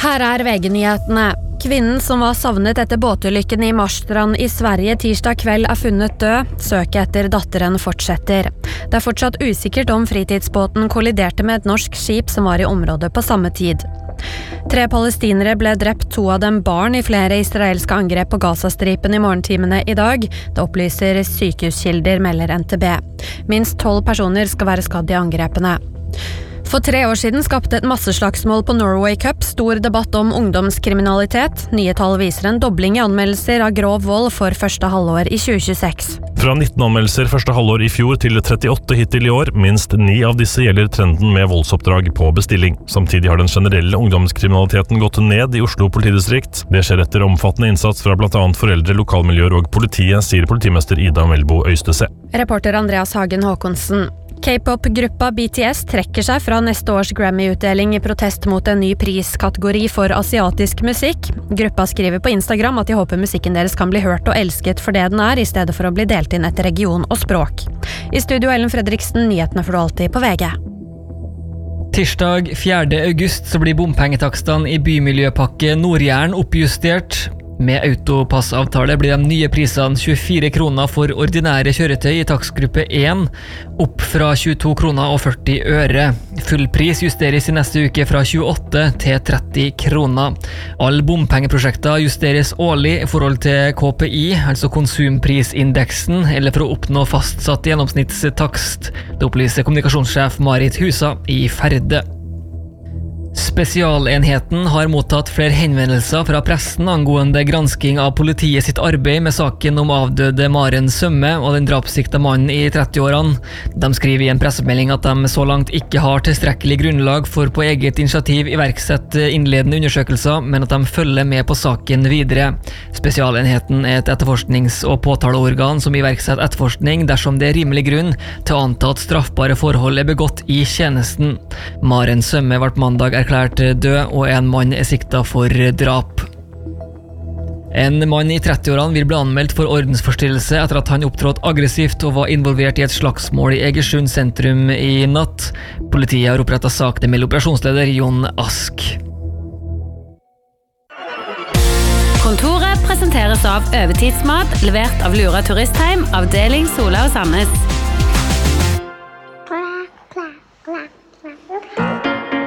Her VG-nyhetene. Kvinnen som var savnet etter båtulykken I Marstrand I Sverige tirsdag kveld funnet død. Søket etter datteren fortsetter. Det fortsatt usikkert om fritidsbåten kolliderte med et norsk skip som var I området på samme tid. 3 palestinere ble drept, 2 av dem barn I flere israelske angrep på Gazastripen I morgentimene I dag. Det opplyser sykehuskilder, melder NTB. Minst 12 personer skal være skadd I angrepene. For 3 år siden skapte et masseslagsmål på Norway Cup stor debatt om ungdomskriminalitet. Nye tall viser en dobling I anmeldelser av grov vold for første halvår I 2026. Fra 19 anmeldelser første halvår I fjor til 38 hittil I år, minst 9 av disse gjelder trenden med voldsoppdrag på bestilling. Samtidig har den generelle ungdomskriminaliteten gått ned I Oslo politidistrikt. Det skjer etter omfattende innsats fra blant annet foreldre, lokalmiljøer og politiet, sier politimester Ida Melbo Øystese. Reporter Andreas Hagen Håkonsen. K-pop-gruppa BTS trekker seg fra neste års Grammy-utdeling I protest mot en ny priskategori for asiatisk musikk. Gruppa skriver på Instagram at de håper musikken deres kan bli hørt og elsket for det den I stedet for å bli delt inn etter region og språk. I studio Ellen Fredriksen, nyhetene får du alltid på VG. Tirsdag 4. august så blir bompengetakstene I bymiljøpakke Nord-Jæren oppjustert. Med autopassavtale blir de nye prisene 24 kroner for ordinære kjøretøy I takstgruppe 1, opp fra 22 kroner og 40 øre. Fullpris justeres I neste uke fra 28 til 30 kroner. Alle bompengeprosjekter justeres årlig I forhold til KPI, altså konsumprisindeksen, eller for å oppnå fastsatt gjennomsnittstakst. Det opplyser kommunikasjonssjef Marit Husa I Ferde. Spesialenheten har mottatt flere henvendelser fra pressen angående gransking av politiet sitt arbeid med saken om avdøde Maren Sømme og den drapssikta mannen I 30-årene. De skriver I en pressemelding at de så langt ikke har tilstrekkelig grunnlag for på eget initiativ iverksette innledende undersøkelser, men at de følger med på saken videre. Spesialenheten et etterforsknings- og påtaleorgan som iverksetter etterforskning dersom det rimelig grunn til å anta at straffbare forhold begått I tjenesten. Maren Sømme ble mandag erklært død, og en mann siktet for drap. En mann I 30-årene vil bli anmeldt for ordensforstyrrelse etter at han opptrådte aggressivt og var involvert I et slagsmål I Egersund sentrum I natt. Politiet har opprettet sak, det melder operasjonsleder Jon Ask. Kontoret presenteres av Øvetidsmat, levert av Lura Turistheim, avdeling Sola og Sandnes.